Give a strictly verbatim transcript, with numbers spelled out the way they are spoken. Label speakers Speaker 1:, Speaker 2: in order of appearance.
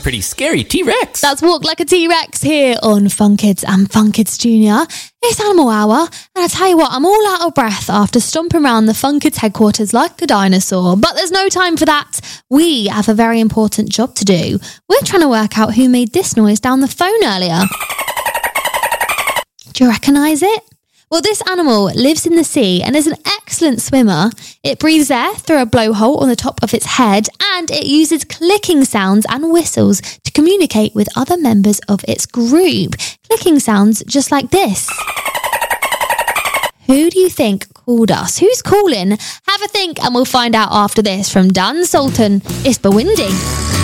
Speaker 1: pretty scary T-Rex.
Speaker 2: That's Walk Like a T-Rex here on Fun Kids and Fun Kids Junior. It's Animal Hour, and I tell you what, I'm all out of breath after stomping around the Fun Kids headquarters like a dinosaur. But there's no time for that. We have a very important job to do. We're trying to work out who made this noise down the phone earlier. Do you recognise it? Well, this animal lives in the sea and is an excellent swimmer. It breathes air through a blowhole on the top of its head, and it uses clicking sounds and whistles to communicate with other members of its group. Clicking sounds just like this. Who do you think called us? Who's calling? Have a think and we'll find out after this from Dan Sultan. It's Bawindi.